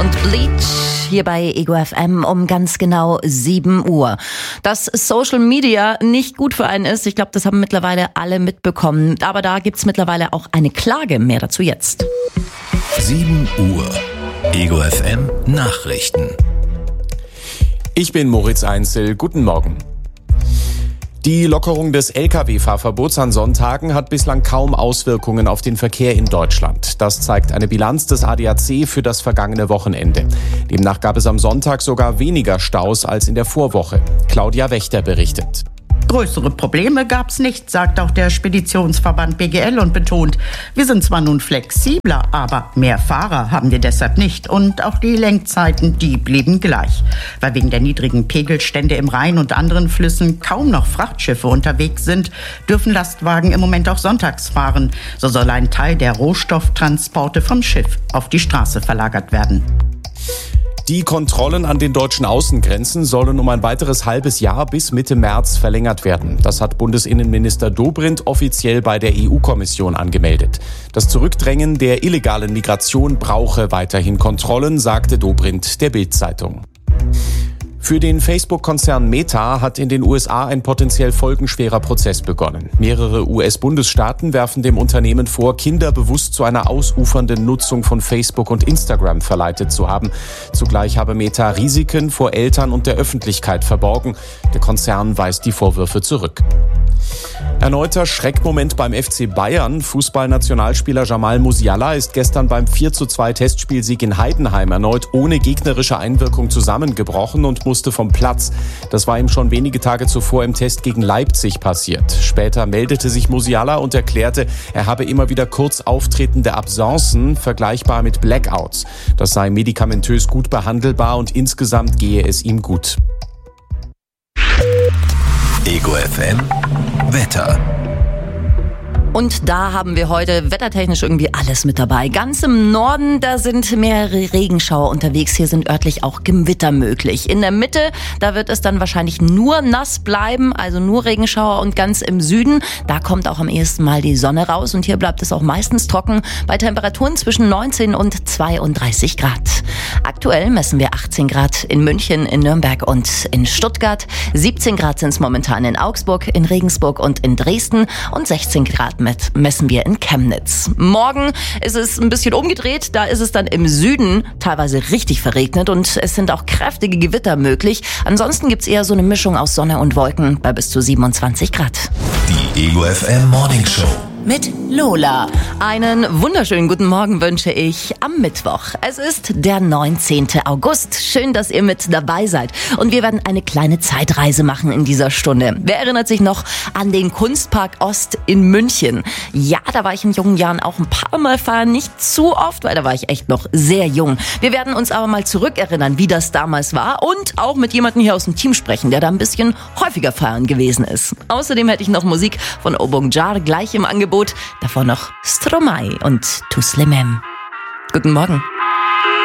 und Bleach hier bei Ego FM um ganz genau 7 Uhr. Dass Social Media nicht gut für einen ist, ich glaube, das haben mittlerweile alle mitbekommen. Aber da gibt's mittlerweile auch eine Klage. Mehr dazu jetzt. 7 Uhr. Ego FM Nachrichten. Ich bin Moritz Einzel. Guten Morgen. Die Lockerung des Lkw-Fahrverbots an Sonntagen hat bislang kaum Auswirkungen auf den Verkehr in Deutschland. Das zeigt eine Bilanz des ADAC für das vergangene Wochenende. Demnach gab es am Sonntag sogar weniger Staus als in der Vorwoche. Claudia Wächter berichtet. Größere Probleme gab's nicht, sagt auch der Speditionsverband BGL und betont, wir sind zwar nun flexibler, aber mehr Fahrer haben wir deshalb nicht. Und auch die Lenkzeiten, die blieben gleich. Weil wegen der niedrigen Pegelstände im Rhein und anderen Flüssen kaum noch Frachtschiffe unterwegs sind, dürfen Lastwagen im Moment auch sonntags fahren. So soll ein Teil der Rohstofftransporte vom Schiff auf die Straße verlagert werden. Die Kontrollen an den deutschen Außengrenzen sollen um ein weiteres halbes Jahr bis Mitte März verlängert werden. Das hat Bundesinnenminister Dobrindt offiziell bei der EU-Kommission angemeldet. Das Zurückdrängen der illegalen Migration brauche weiterhin Kontrollen, sagte Dobrindt der Bild-Zeitung. Für den Facebook-Konzern Meta hat in den USA ein potenziell folgenschwerer Prozess begonnen. Mehrere US-Bundesstaaten werfen dem Unternehmen vor, Kinder bewusst zu einer ausufernden Nutzung von Facebook und Instagram verleitet zu haben. Zugleich habe Meta Risiken vor Eltern und der Öffentlichkeit verborgen. Der Konzern weist die Vorwürfe zurück. Erneuter Schreckmoment beim FC Bayern. Fußballnationalspieler Jamal Musiala ist gestern beim 4:2 Testspielsieg in Heidenheim erneut ohne gegnerische Einwirkung zusammengebrochen und musste vom Platz. Das war ihm schon wenige Tage zuvor im Test gegen Leipzig passiert. Später meldete sich Musiala und erklärte, er habe immer wieder kurz auftretende Absenzen, vergleichbar mit Blackouts. Das sei medikamentös gut behandelbar und insgesamt gehe es ihm gut. Ego FM Wetter. Und da haben wir heute wettertechnisch irgendwie alles mit dabei. Ganz im Norden, da sind mehrere Regenschauer unterwegs. Hier sind örtlich auch Gewitter möglich. In der Mitte, da wird es dann wahrscheinlich nur nass bleiben, also nur Regenschauer. Und ganz im Süden, da kommt auch am ehesten mal die Sonne raus. Und hier bleibt es auch meistens trocken bei Temperaturen zwischen 19 und 32 Grad. Aktuell messen wir 18 Grad in München, in Nürnberg und in Stuttgart. 17 Grad sind es momentan in Augsburg, in Regensburg und in Dresden. Und 16 Grad messen wir in Chemnitz. Morgen ist es ein bisschen umgedreht. Da ist es dann im Süden teilweise richtig verregnet und es sind auch kräftige Gewitter möglich. Ansonsten gibt's eher so eine Mischung aus Sonne und Wolken bei bis zu 27 Grad. Die Ego FM Morning Show. Mit Lola. Einen wunderschönen guten Morgen wünsche ich am Mittwoch. Es ist der 19. August. Schön, dass ihr mit dabei seid. Und wir werden eine kleine Zeitreise machen in dieser Stunde. Wer erinnert sich noch an den Kunstpark Ost in München? Ja, da war ich in jungen Jahren auch ein paar Mal fahren. Nicht zu oft, weil da war ich echt noch sehr jung. Wir werden uns aber mal zurückerinnern, wie das damals war. Und auch mit jemandem hier aus dem Team sprechen, der da ein bisschen häufiger feiern gewesen ist. Außerdem hätte ich noch Musik von Obong Jar gleich im Angebot. Davor noch Stromae und Tous les mêmes. Guten Morgen.